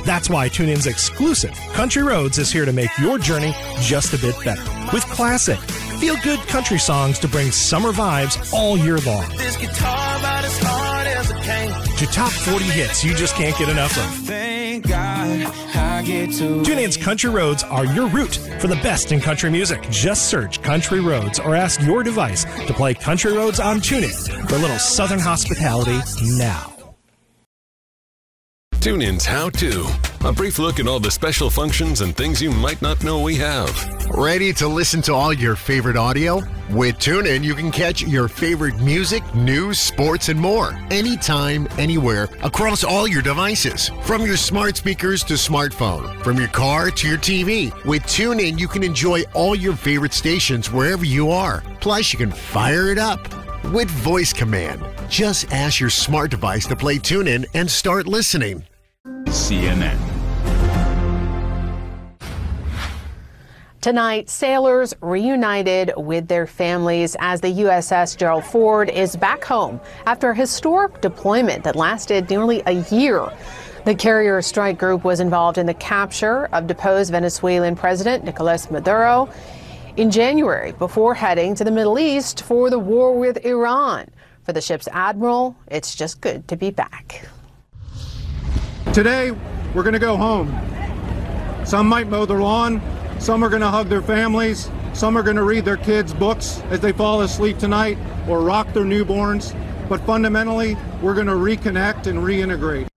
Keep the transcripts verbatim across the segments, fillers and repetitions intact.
That's why TuneIn's exclusive Country Roads is here to make your journey just a bit better. With classic, feel-good country songs to bring summer vibes all year long. This guitar about as hard as it can. To top forty hits you just can't get enough of. Thank God I get to. TuneIn's Country Roads are your route for the best in country music. Just search Country Roads or ask your device to play Country Roads on TuneIn for a little Southern hospitality now. TuneIn's How To. A brief look at all the special functions and things you might not know we have. Ready to listen to all your favorite audio? With TuneIn, you can catch your favorite music, news, sports, and more anytime, anywhere, across all your devices. From your smart speakers to smartphone, from your car to your T V. With TuneIn, you can enjoy all your favorite stations wherever you are. Plus, you can fire it up with voice command. Just ask your smart device to play TuneIn and start listening. C N N. Tonight, sailors reunited with their families as the U S S Gerald Ford is back home after a historic deployment that lasted nearly a year. The carrier strike group was involved in the capture of deposed Venezuelan President Nicolas Maduro in January before heading to the Middle East for the war with Iran. For the ship's admiral, it's just good to be back. Today, we're going to go home. Some might mow their lawn. Some are going to hug their families. Some are going to read their kids' books as they fall asleep tonight or rock their newborns. But fundamentally, we're going to reconnect and reintegrate.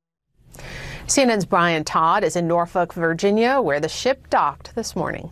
C N N's Brian Todd is in Norfolk, Virginia, where the ship docked this morning.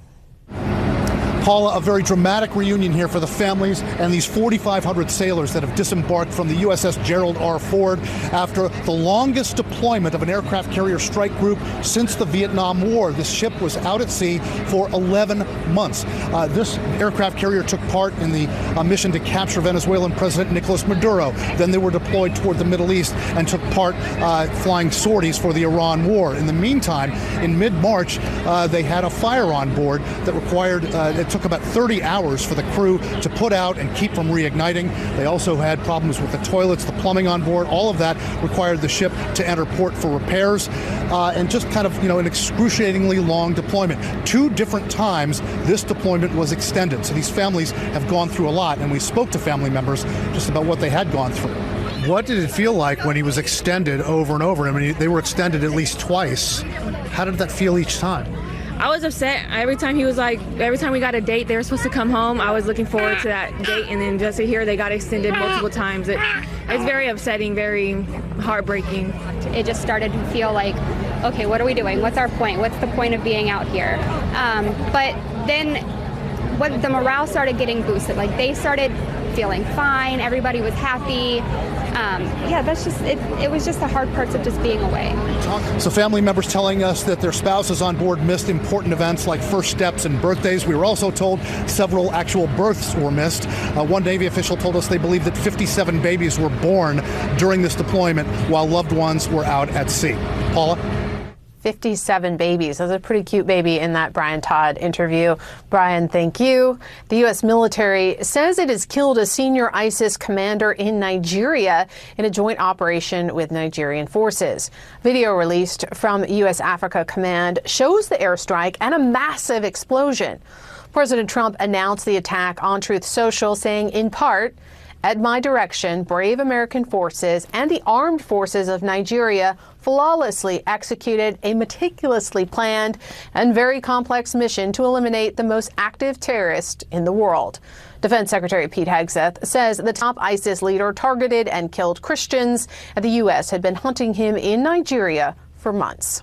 Paula, a very dramatic reunion here for the families and these forty-five hundred sailors that have disembarked from the U S S Gerald R. Ford after the longest deployment of an aircraft carrier strike group since the Vietnam War. This ship was out at sea for eleven months. Uh, this aircraft carrier took part in the uh, mission to capture Venezuelan President Nicolas Maduro. Then they were deployed toward the Middle East and took part uh, flying sorties for the Iran War. In the meantime, in mid-March, uh, they had a fire on board that required, uh, it took about thirty hours for the crew to put out and keep from reigniting. They also had problems with the toilets, the plumbing on board. All of that required the ship to enter port for repairs uh, and just kind of, you know, an excruciatingly long deployment. Two different times this deployment was extended. So these families have gone through a lot, and we spoke to family members just about what they had gone through. What did it feel like when he was extended over and over? I mean, they were extended at least twice. How did that feel each time? I was upset. Every time he was like, every time we got a date, they were supposed to come home. I was looking forward to that date, and then just to hear they got extended multiple times. It, it's very upsetting, very heartbreaking. It just started to feel like, okay, what are we doing? What's our point? What's the point of being out here? Um, but then when the morale started getting boosted, like they started feeling fine, everybody was happy. Um, yeah, that's just, it, it was just the hard parts of just being away. So family members telling us that their spouses on board missed important events like first steps and birthdays. We were also told several actual births were missed. Uh, one Navy official told us they believe that fifty-seven babies were born during this deployment while loved ones were out at sea. Paula? fifty-seven babies. That's a pretty cute baby in that Brian Todd interview. Brian, thank you. The U S military says it has killed a senior ISIS commander in Nigeria in a joint operation with Nigerian forces. Video released from U S Africa Command shows the airstrike and a massive explosion. President Trump announced the attack on Truth Social, saying, in part, at my direction, brave American forces and the armed forces of Nigeria flawlessly executed a meticulously planned and very complex mission to eliminate the most active terrorist in the world. Defense Secretary Pete Hegseth says the top ISIS leader targeted and killed Christians, and the U S had been hunting him in Nigeria for months.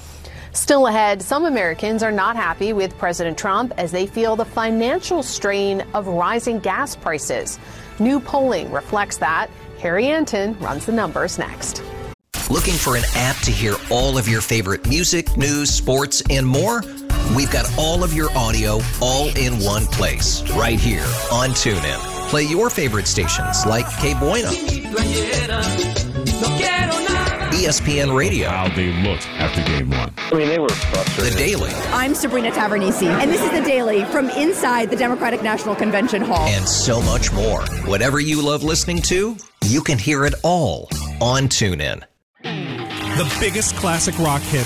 Still ahead, some Americans are not happy with President Trump as they feel the financial strain of rising gas prices. New polling reflects that. Harry Anton runs the numbers next. Looking for an app to hear all of your favorite music, news, sports, and more? We've got all of your audio all in one place, right here on TuneIn. Play your favorite stations like K Bueno, E S P N Radio. How they looked after game one. I mean, they were frustrated. The Daily. I'm Sabrina Tavernisi, and this is The Daily from inside the Democratic National Convention Hall. And so much more. Whatever you love listening to, you can hear it all on TuneIn. The biggest classic rock hits